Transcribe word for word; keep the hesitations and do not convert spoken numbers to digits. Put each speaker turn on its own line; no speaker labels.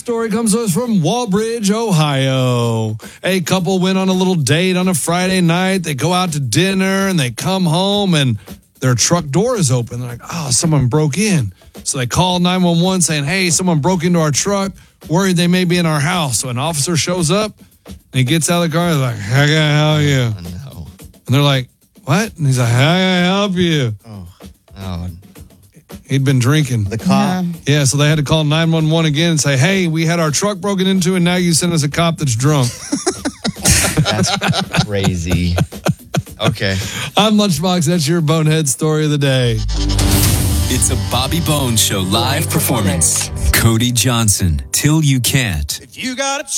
story comes to us from Walbridge, Ohio. A couple went on a little date on a Friday night. They go out to dinner and they come home and their truck door is open. They're like, oh, someone broke in. So they call nine one one saying, hey, someone broke into our truck. Worried they may be in our house. So an officer shows up and he gets out of the car. He's like, how can I help you?
Oh, no.
And they're like, what? And he's like, how can I help you?
Oh, oh.
He'd been drinking.
The cop?
Yeah.
Yeah, so they had to call nine one one again and say, hey, we had our truck broken into and now you sent us a cop that's drunk.
That's crazy. Okay.
I'm Lunchbox. That's your bonehead story of the day.
It's a Bobby Bones Show live performance. Cody Johnson, Till You Can't.
If you got a